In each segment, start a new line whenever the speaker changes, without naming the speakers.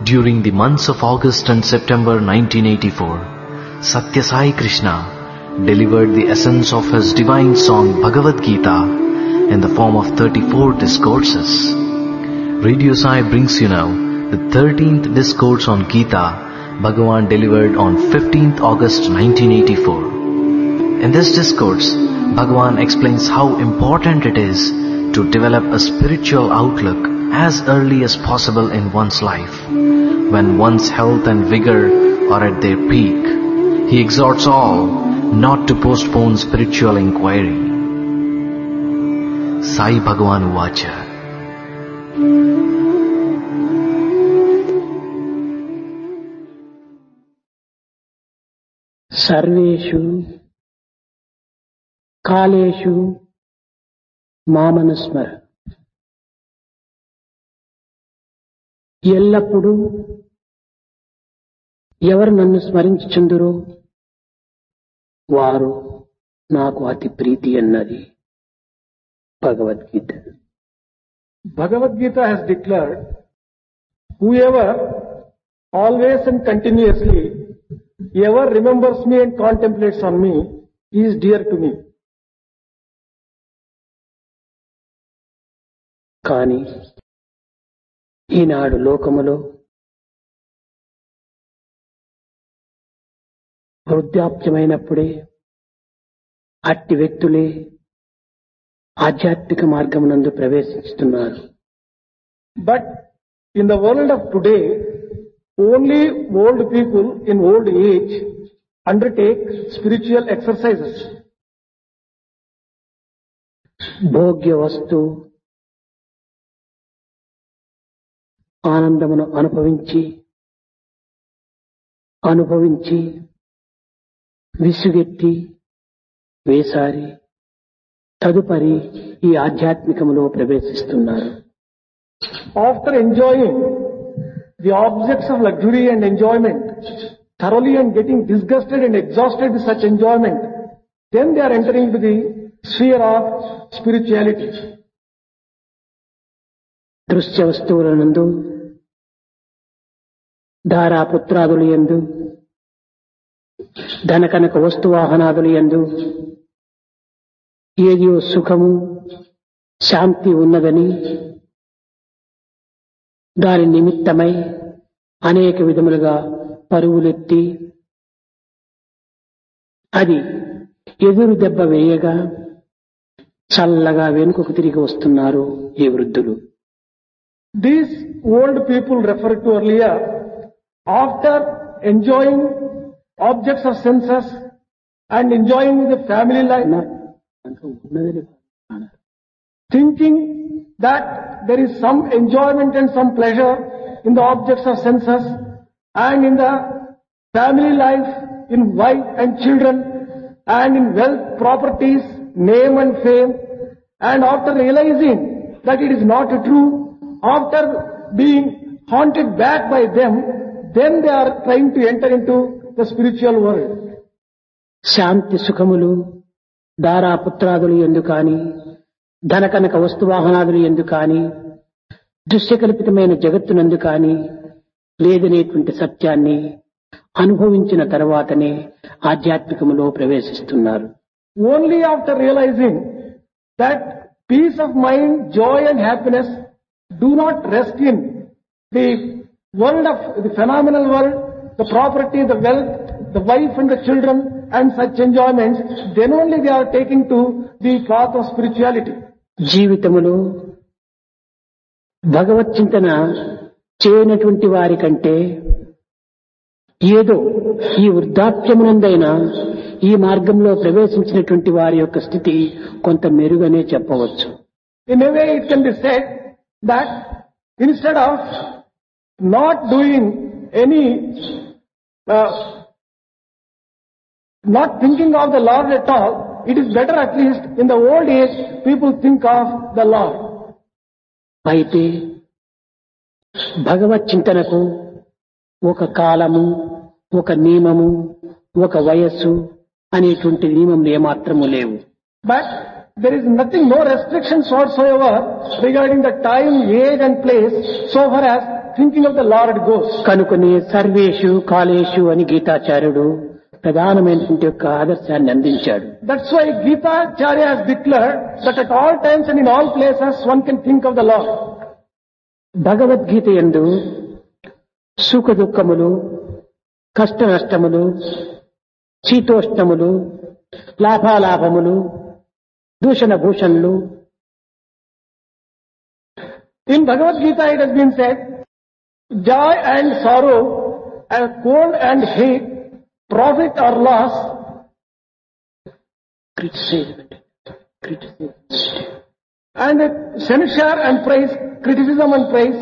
During the months of August and September 1984, Satya Sai Krishna delivered the essence of his divine song Bhagavad Gita in the form of 34 discourses. Radio Sai brings you now the 13th discourse on Gita Bhagavan delivered on 15th August 1984. In this discourse, Bhagavan explains how important it is to develop a spiritual outlook as early as possible in one's life, when one's health and vigor are at their peak. He exhorts all not to postpone spiritual inquiry. Sai Bhagavan Uvacha.
Sarveshu Kaleshu Mamanusmara. ఎల్లప్పుడూ ఎవరు నన్ను స్మరించుచుందురో వారు నాకు అతి ప్రీతి అన్నది Bhagavad Gita.
Bhagavad Gita has declared, whoever always and continuously ever remembers me and contemplates on me is dear to me.
కానీ ఈనాడు లోకములో వృద్ధాప్యమైనప్పుడే అట్టి వ్యక్తులే ఆధ్యాత్మిక మార్గమునందు ప్రవేశిస్తున్నారు.
But in the world of today, only old people in old age undertake spiritual exercises.
భోగ్య వస్తు ఆనందమును అనుభవించి విసుగెత్తి వేసారి తదుపరి ఈ ఆధ్యాత్మికములో ప్రవేశిస్తున్నారు.
After enjoying the objects of luxury and enjoyment thoroughly and getting disgusted and exhausted with such enjoyment, then they are entering into the sphere of spirituality.
దృశ్య వస్తువులనందు ధారాపుత్రాదులు యందు ధనకనక వస్తువాహనాదులు యందు ఏదో సుఖము శాంతి ఉన్నదని దాని నిమిత్తమై అనేక విధములుగా పరుగులెత్తి అది ఎదురు దెబ్బ వేయగా చల్లగా వెనుకకు తిరిగి వస్తున్నారు ఈ వృద్ధులు.
These old people referred to earlier, after enjoying objects of senses and enjoying the family life, thinking that there is some enjoyment and some pleasure in the objects of senses and in the family life, in wife and children and in wealth, properties, name and fame, and after realizing that it is not true, after being haunted back by them, then they are trying to enter into the spiritual world.
శాంతి సుఖములు దారాపుత్రాదులు యందు కాని ధనకనక వస్తువాహనాదులు యందు కాని దృశ్యకల్పితమైన జగత్తునందు కాని లేదనేటువంటి సత్యాన్ని అనుభవించిన తర్వాతనే ఆధ్యాత్మికములో ప్రవేశిస్తున్నారు.
Only after realizing that peace of mind, joy and happiness do not rest in the world of the phenomenal world, the property, the wealth, the wife and the children and such enjoyments, then only they are taking to the path of spirituality.
జీవితములో భగవత్ చింతన చేయనటువంటి వారి కంటే ఏదో ఈ వృద్ధాప్యమునందైనా ఈ మార్గంలో ప్రవేశించినటువంటి వారి యొక్క స్థితి కొంత మెరుగనే చెప్పవచ్చు.
In a way it can be said that instead of not doing any, not thinking of the Lord at all, it is better at least in the old age people think of the Lord.
అయితే భగవత్ చింతనకు ఒక కాలము, ఒక నియమము, ఒక వయస్సు అనేటువంటి నియమములు ఏమాత్రము లేవు.
But there is nothing, no restrictions whatsoever regarding the time, age and place, so far as thinking of the Lord goes.
కనుకొని సర్వేషు కాలేషు అని గీతాచార్యుడు ప్రధానమైనటువంటి యొక్క ఆదర్శాన్ని అందించాడు.
That's why Gita Acharya has declared that at all times and in all places one can think of the Lord.
Bhagavad Gita యందు సుఖ దుఃఖములు, కష్ట నష్టములు, శీతోష్ణములు, లాభాలాభములు, దూషణ భూషణలు,
In Bhagavad Gita it has been said, joy and sorrow, and cold and hate, profit or loss, and censure and praise, criticism and praise,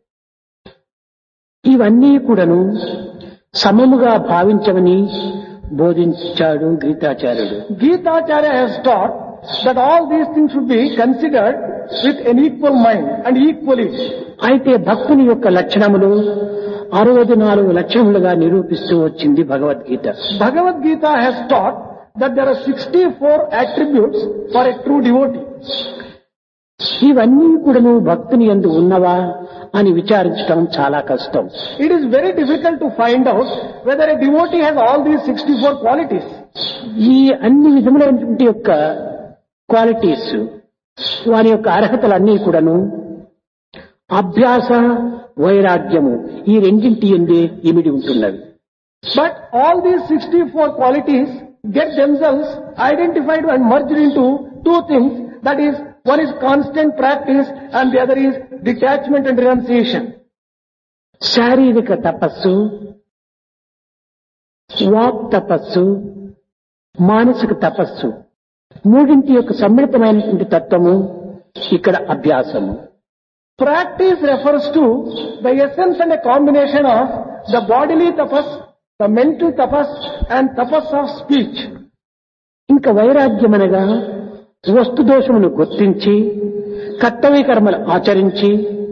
ఇవన్నీ కూడాను సమముగా భావించమని బోధించాడు గీతాచార్యుడు.
Gita Acharya has taught that all these things should be considered with an equal mind and equally.
అయితే భక్తుని యొక్క లక్షణములు 64 లక్షణములుగా నిరూపిస్తూ వచ్చింది Bhagavad Gita.
Bhagavad Gita has taught that there are 64 attributes for a true devotee.
ఇవన్నీ కూడాను భక్తుని యందు ఉన్నవా అని విచారించడం చాలా కష్టం.
It is very difficult to find out whether a devotee has all these 64 qualities.
ఈ అన్ని విధములైనటువంటి యొక్క క్వాలిటీస్, వారి యొక్క అర్హతలన్నీ కూడాను అభ్యాస, వైరాగ్యము ఈ రెండింటి యందే ఇమిడి ఉంటున్నవి.
But all these 64 qualities get themselves identified and merged into two things. That is, one is constant practice and the other is detachment and renunciation.
శారీరక తపస్సు, వాక్ తపస్సు, మానసిక తపస్సు మూడింటి యొక్క సమ్మిళితమైనటువంటి తత్వము ఇక్కడ అభ్యాసము.
Practice refers to the essence and a combination of the bodily tapas, the mental tapas and tapas of speech.
ఇంకా వైరాగ్యమనగా వస్తు దోషమును గుర్తించి కర్తవ్య కర్మలు ఆచరించి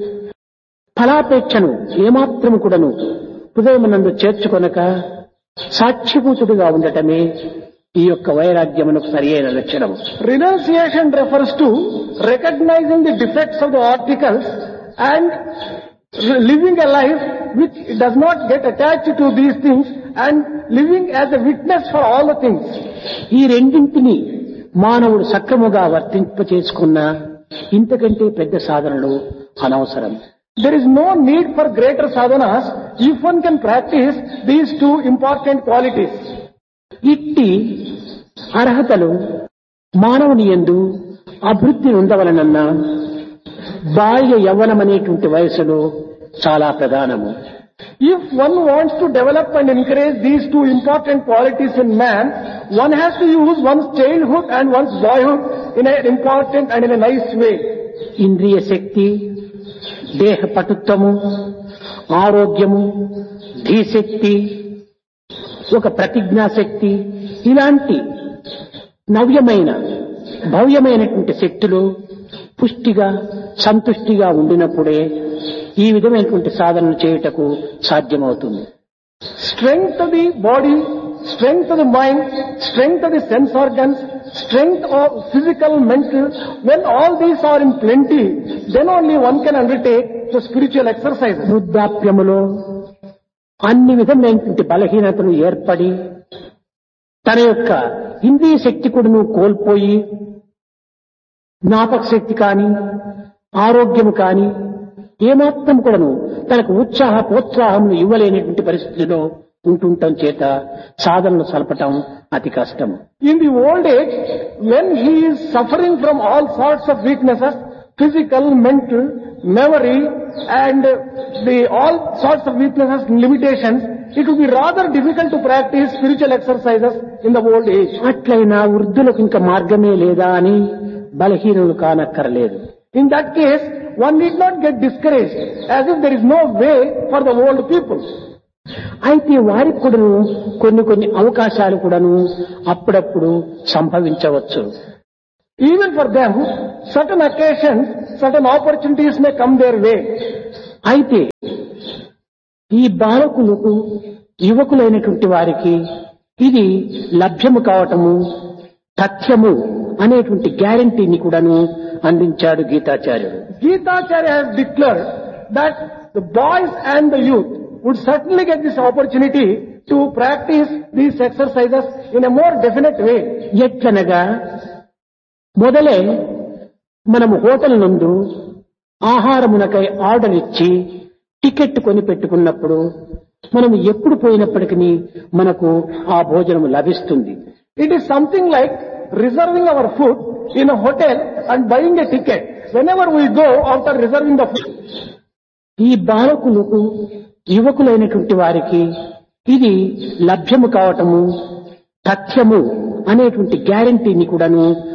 ఫలాపేక్షను ఏమాత్రము కూడాను హృదయమునందు చేర్చుకొనక సాక్షిభూతుడిగా ఉండటమే ఈ యొక్క వైరాగ్యమునకు సరి అయిన లక్షణము.
Renunciation refers to recognizing the defects of the articles and living a life which does not get attached to these things and living as a witness for all the things.
ఈ రెండింటిని మానవుడు సక్రముగా వర్తింపచేసుకున్న ఇంతకంటే పెద్ద సాధనలు అనవసరం.
There is no need for greater sadhanas if one can practice these two important qualities.
ఇట్టి అర్హతలు మానవుని యందు అభివృద్ధి ఉండవలనన్న బాల్య యవ్వనమనేటువంటి వయసులో చాలా ప్రధానము.
If one wants to develop and encourage these two important qualities in man, one has to use one's childhood and one's boyhood in an important and in a nice way.
ఇంద్రియ శక్తి, దేహ పటుత్వము, ఆరోగ్యము, ధీశక్తి, ఒక ప్రతిజ్ఞాశక్తి ఇలాంటి నవ్యమైన భవ్యమైనటువంటి శక్తులు పుష్టిగా సంతుష్టిగా ఉండినప్పుడే ఈ విధమైనటువంటి సాధనలు చేయుటకు సాధ్యమవుతుంది.
Strength of the body, strength of the mind, strength of the sense organs, strength of physical, mental, when all these are in plenty, then only one can undertake the spiritual exercises.
వృద్ధాప్యములో అన్ని విధమైనటువంటి బలహీనతలు ఏర్పడి తన యొక్క ఇంద్రియ శక్తి కూడాను కోల్పోయి జ్ఞాపక శక్తి కాని ఆరోగ్యము కాని ఏమాత్రం కూడాను తనకు ప్రోత్సాహములు ఇవ్వలేనటువంటి పరిస్థితిలో ఉంటుండటం చేత సాధనలు సలపటం అతి కష్టం.
In the old age, when he is suffering from all sorts of weaknesses, physical, mental, memory and all sorts of weaknesses and limitations, it would be rather difficult to practice spiritual exercises in the old age.
అట్లయినా వృద్ధులకు ఇంకా మార్గమే లేదా అని బలహీనులు కానక్కర్లేదు.
In that case, one need not get discouraged as if there is no way for the old people.
అయితే వారికి కూడాను కొన్ని అవకాశాలు కూడాను అప్పుడప్పుడు సంభవించవచ్చు.
Even for them, certain occasions, certain opportunities may come their way.
అయితే ఈ బాలకులకు యువకులైనటువంటి వారికి ఇది లభ్యము కావటము తథ్యము అనేటువంటి గ్యారంటీని కూడాను అందించాడు గీతాచార్యుడు.
Gita Acharya has declared that the boys and the youth would certainly get this opportunity to practice these exercises in a more definite way.
ఎట్లనగా మొదలే మనము హోటల్ నందు ఆహారమునకై ఆర్డర్ ఇచ్చి టికెట్ కొని పెట్టుకున్నప్పుడు మనం ఎప్పుడు పోయినప్పటికీ మనకు ఆ భోజనం లభిస్తుంది.
It is something like reserving our food in a hotel and buying a ticket. Whenever we go after reserving the food.
ఈ బాలకులకు యువకులైనటువంటి వారికి ఇది లభ్యము కావటము తథ్యము అనేటువంటి గ్యారంటీని కూడాను